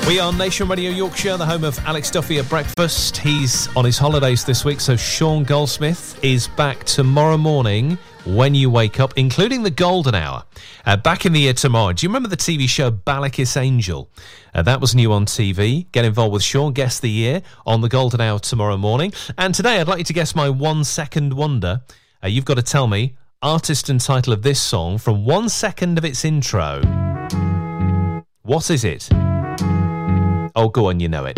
We are Nation Radio Yorkshire, the home of Alex Duffy at breakfast. He's on his holidays this week, so Sean Goldsmith is back tomorrow morning when you wake up, including the golden hour. Back in the year tomorrow. Do you remember the TV show Balakis Angel? That was new on TV. Get involved with Sean, guess the year, on the golden hour tomorrow morning. And today I'd like you to guess my 1 second wonder. You've got to tell me artist and title of this song from 1 second of its intro. What is it? Oh, go on, you know it.